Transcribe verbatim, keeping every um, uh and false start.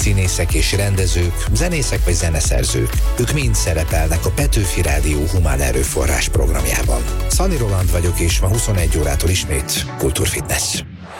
színészek és rendezők, zenészek vagy zeneszerzők. Ők mind szerepelnek a Petőfi Rádió Humán Erőforrás programjában. Szani Roland vagyok, és ma huszonegy órától ismét Kultúrfitness.